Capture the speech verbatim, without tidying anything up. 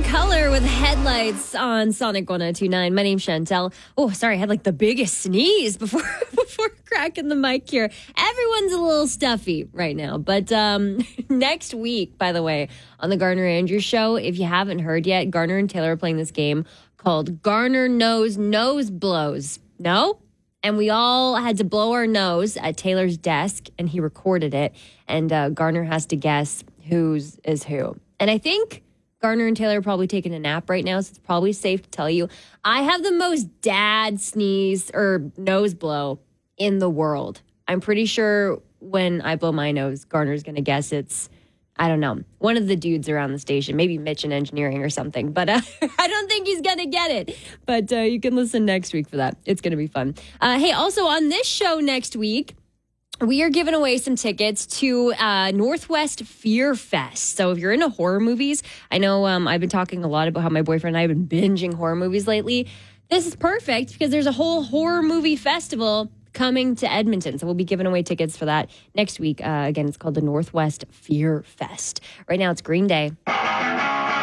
Color with Headlights on Sonic one oh two point nine. My name's Chantel. Oh, sorry, I had like the biggest sneeze before before cracking the mic here. Everyone's a little stuffy right now. But um, next week, by the way, on the Garner Andrews Show, if you haven't heard yet, Garner and Taylor are playing this game called Garner Knows Nose Blows. No? And we all had to blow our nose at Taylor's desk, and he recorded it. And uh, Garner has to guess whose is who. And I think Garner and Taylor are probably taking a nap right now, so it's probably safe to tell you I have the most dad sneeze or nose blow in the world. I'm pretty sure when I blow my nose, Garner's going to guess it's, I don't know, one of the dudes around the station, maybe Mitch in engineering or something. But uh, I don't think he's going to get it. But uh, you can listen next week for that. It's going to be fun. Uh, hey, also on this show next week, we are giving away some tickets to uh, Northwest Fear Fest. So if you're into horror movies, I know um, I've been talking a lot about how my boyfriend and I have been binging horror movies lately. This is perfect because there's a whole horror movie festival coming to Edmonton. So we'll be giving away tickets for that next week. Uh, again, it's called the Northwest Fear Fest. Right now it's Green Day.